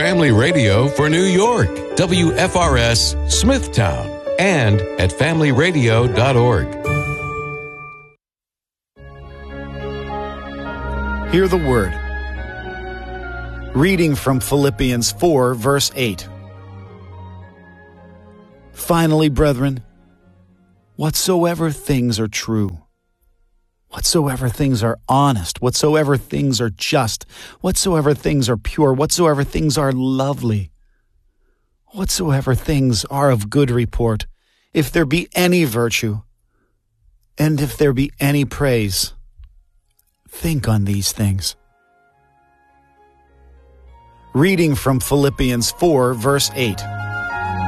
Family Radio for New York, WFRS Smithtown, and at familyradio.org. Hear the word. Reading from Philippians 4, verse 8. Finally, brethren, whatsoever things are true, whatsoever things are honest, whatsoever things are just, whatsoever things are pure, whatsoever things are lovely, whatsoever things are of good report, if there be any virtue, and if there be any praise, think on these things. Reading from Philippians 4, verse 8.